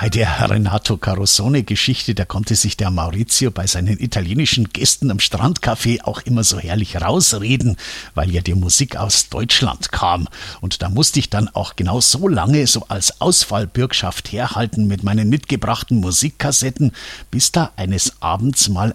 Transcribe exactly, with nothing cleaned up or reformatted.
Bei der Renato Carosone-Geschichte, da konnte sich der Maurizio bei seinen italienischen Gästen am Strandcafé auch immer so herrlich rausreden, weil ja die Musik aus Deutschland kam. Und da musste ich dann auch genau so lange so als Ausfallbürgschaft herhalten mit meinen mitgebrachten Musikkassetten, bis da eines Abends mal